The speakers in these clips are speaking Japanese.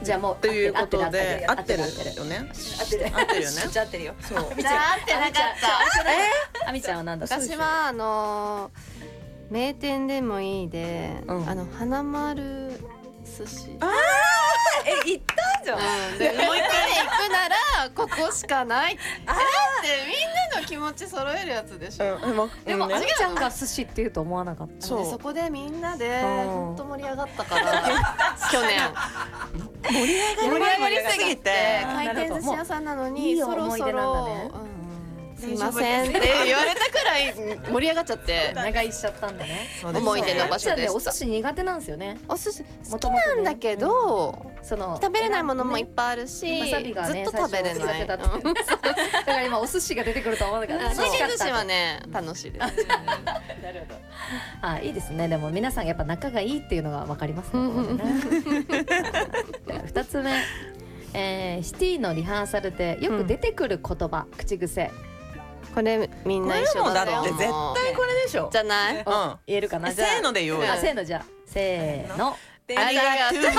じゃあもうということで合ってるよね。 合ってる合ってるよね。 じゃ合ってるよ。 そう。 じゃあ合ってなかったあみちゃんはなんだ。 私は名店でもいいで、花丸寿司。 行ったじゃん。 でみんなで行くならここしかないってみんなの気持ち揃えるやつでしょ。 でもあみちゃんが寿司って言うと思わなかった。 そこでみんなで本当盛り上がったから去年盛り上がりすぎて回転寿司屋さんなのにそろそろすいませんって言われたくらい盛り上がっちゃって長居しちゃったんだね。 思い出の場所でした。 お寿司苦手なんですよね。 お寿司好きなんだけど食べれないものもいっぱいあるしずっと食べれない。だから今お寿司が出てくると思うんだから回転寿司はね楽しいです。なるほど。いいですね。でも皆さんやっぱ仲がいいっていうのが分かりますね。2つ目、シティのリハーサルでよく出てくる言葉、口癖。 これみんな一緒だよ。 絶対これでしょ。 じゃない？ 言えるかな。 せーので言おうよ。 せーのじゃあせーの。 ありがとう。ミポ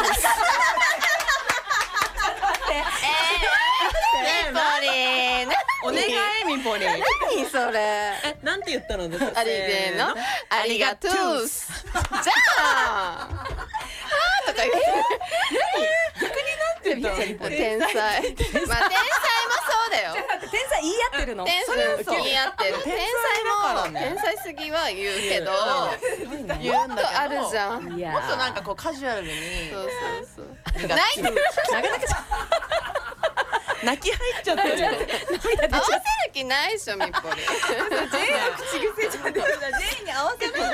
リン。 お願いミポリン。 何それ。 なんて言ったの？ ありがとう。じゃあ。とか言って。 逆になんて言ったの？ 天才。まあ天才もそうだよ。 天才言い合ってるの？ 天才言い合ってる。天才も天才すぎは言うけど、もっとあるじゃん。 もっとなんかこうカジュアルに。 そう。 泣き入っちゃってる。 合わせる気ないでしょミポリン。 全員の口癖じゃん。全員に合わせば。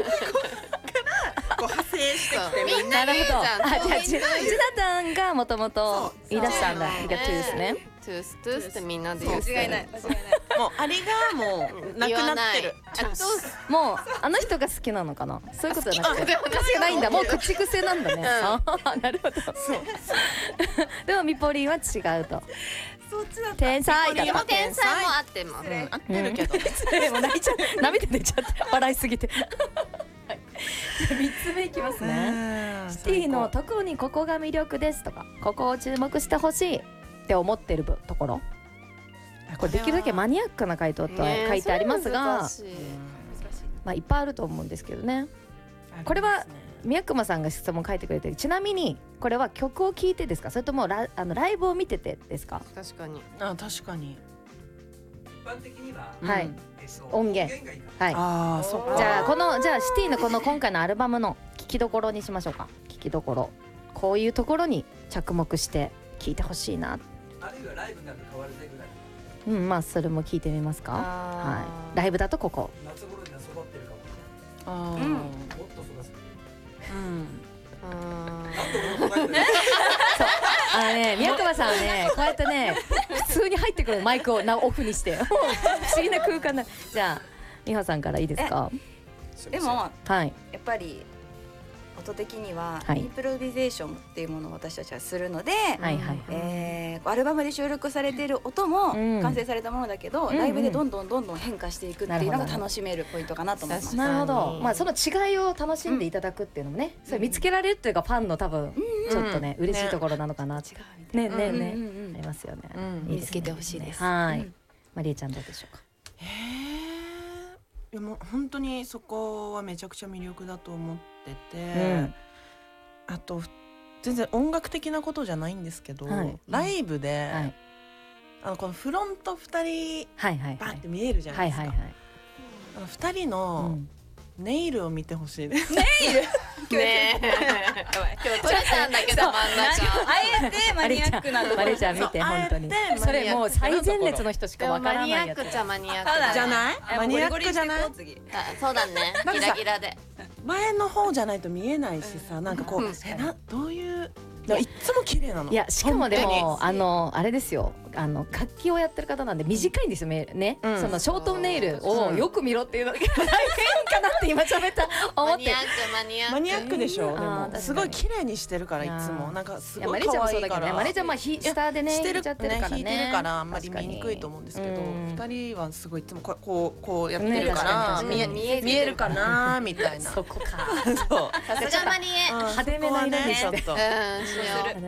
こう派生してきてみんな言うじゃん。 じゃあジナタンがもともと言い出したんだ。ありがとうですね。 トゥースってみんなで言う。 間違いない。 もうありがもうなくなってる。 もうあの人が好きなのかな。そういうことじゃなくて私がないんだ。もう口癖なんだね。なるほど。でもミポリンは違うと。天才だ。 でも天才も合ってます。 合ってるけど。 でも泣いちゃって涙出ちゃって笑いすぎて。3つ目いきますね。シティの特にここが魅力ですとか、ここを注目してほしいって思ってるところ。これできるだけマニアックな回答と書いてありますが、まあいっぱいあると思うんですけどね。これは宮熊さんが質問書いてくれて、ちなみにこれは曲を聴いてですか、それともライブを見ててですか？ 確かに。 確かに。 一般的にははい。音源。 はい。 そっか。じゃあシティのこの今回のアルバムの聴きどころにしましょうか。聴きどころ。こういうところに着目して聴いてほしいな。 あるいはライブになると変わるぜぐらい。 まあそれも聞いてみますか。はい。ライブだとここ。 夏頃には育ってるかも。もっと育つ。 宮川さんはね、こうやってね普通に入ってくるマイクをオフにして不思議な空間だ。じゃあ美穂さんからいいですか？ でもはい。 やっぱり音的にははいインプロビゼーションっていうものを私たちはするので、 はいはいアルバムで収録されている音もうん完成されたものだけど、 うんライブでどんどん変化していくっていうのが楽しめるポイントかなと思います。 なるほど。まあその違いを楽しんでいただくっていうのもね、それ見つけられるっていうかファンの多分ちょっとね嬉しいところなのかな。違うねありますよね。 見つけてほしいです。 はい。マリエちゃんどうでしょうか？ いやもう本当にそこはめちゃくちゃ魅力だと思ってて、あと全然音楽的なことじゃないんですけど、ライブでこのフロント2人バーって見えるじゃないですか。2人のネイルを見てほしいです。 ネイル？ ねえ。今日取れたんだけど真ん中。 あえてマニアックなところ。 マリエちゃん見て本当に。それもう最前列の人しかわからないやつ。 マニアックっちゃマニアックじゃない？マニアックじゃない？ そうだね。ギラギラで。 前の方じゃないと見えないしさ、なんかこうどういういつも綺麗なの。 いやしかもでもあれですよ、楽器をやってる方なんで短いんですよね。そのショートネイルをよく見ろっていうのが大変かなって今喋った思って。 マニアックでしょ。でもすごい綺麗にしてるからいつもなんかすごい可愛いから。 マリエちゃんまあ下でねしてるちゃってるからね。 弾いてるからあんまり見にくいと思うんですけど、二人はすごいいつもこうやってるから見えるかなみたいな。 そこか。 そう。 さすがマニエ。 派手めなイメージで。 しよう。